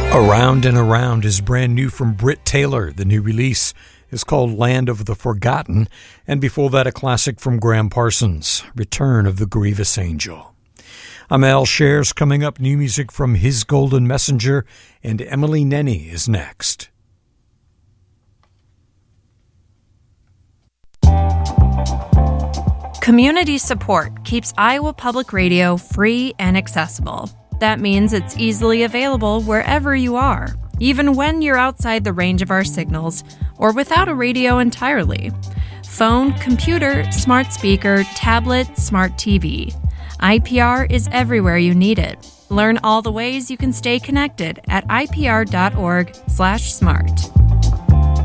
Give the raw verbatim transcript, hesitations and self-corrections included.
Around and Around is brand new from Britt Taylor. The new release is called Land of the Forgotten, and before that a classic from Graham Parsons, Return of the Grievous Angel. I'm Al Shares. Coming up, new music from His Golden Messenger, and Emily Nenny is next. Community support keeps Iowa Public Radio free and accessible. That means it's easily available wherever you are, even when you're outside the range of our signals or without a radio entirely. Phone, computer, smart speaker, tablet, smart T V. I P R is everywhere you need it. Learn all the ways you can stay connected at I P R dot org slash smart.